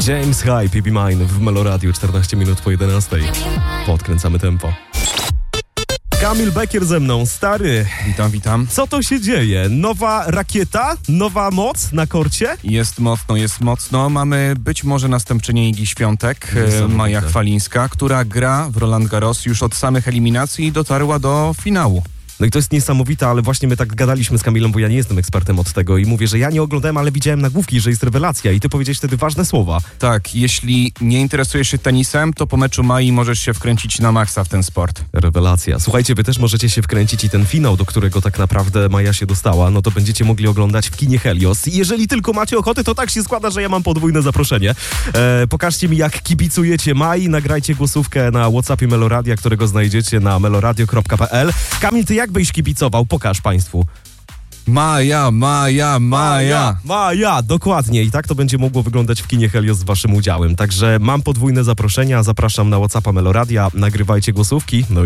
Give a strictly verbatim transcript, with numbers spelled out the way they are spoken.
James Hype, Be Mine w Meloradiu, czternaście minut po jedenastej. Podkręcamy tempo. Kamil Bekier ze mną, stary. Witam, witam. Co to się dzieje? Nowa rakieta? Nowa moc na korcie? Jest mocno, jest mocno. Mamy być może następczynię Igi Świątek, Maja Chwalińska, która gra w Roland Garros już od samych eliminacji i dotarła do finału. No i to jest niesamowite, ale właśnie my tak gadaliśmy z Kamilem, bo ja nie jestem ekspertem od tego i mówię, że ja nie oglądałem, ale widziałem nagłówki, że jest rewelacja i ty powiedziałeś wtedy ważne słowa. Tak, jeśli nie interesujesz się tenisem, to po meczu Mai możesz się wkręcić na maksa w ten sport. Rewelacja. Słuchajcie, wy też możecie się wkręcić i ten finał, do którego tak naprawdę Maja się dostała, no to będziecie mogli oglądać w kinie Helios. I jeżeli tylko macie ochotę, to tak się składa, że ja mam podwójne zaproszenie. E, pokażcie mi, jak kibicujecie Mai, nagrajcie głosówkę na WhatsAppie Meloradia, którego znajdziecie na meloradio kropka p l. Kamil, ty jak byś kibicował? Pokaż państwu. Maja, Maja, Maja. Maja, dokładnie. I tak to będzie mogło wyglądać w kinie Helios z waszym udziałem. Także mam podwójne zaproszenia, zapraszam na WhatsAppa Meloradia, nagrywajcie głosówki. No